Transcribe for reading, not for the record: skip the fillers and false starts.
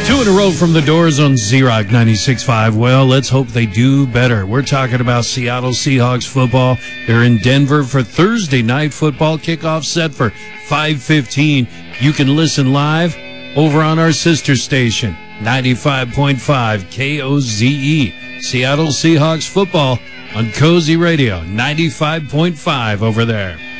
Two in a row from the Doors on Z-Rock 96.5. Well, let's hope they do better. We're talking about Seattle Seahawks football. They're in Denver for Thursday night football. Kickoff set for 5:15. You can listen live over on our sister station, 95.5 KOZE. Seattle Seahawks football on Cozy Radio, 95.5 over there.